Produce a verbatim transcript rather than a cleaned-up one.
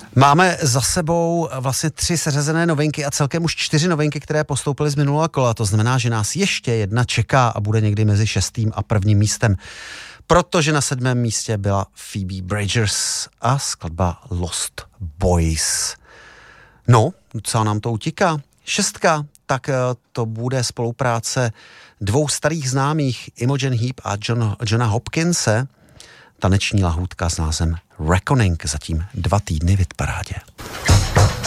Máme za sebou vlastně tři seřazené novinky a celkem už čtyři novinky, které postoupily z minulého kola. To znamená, že nás ještě jedna čeká a bude někdy mezi šestým a prvním místem. Protože na sedmém místě byla Phoebe Bridgers a skladba Lost Boys. No, docela nám to utíká. Šestka, tak to bude spolupráce dvou starých známých, Imogen Heap a John, Johna Hopkinse. Taneční lahůdka s názvem Reckoning, zatím dva týdny v hitparádě.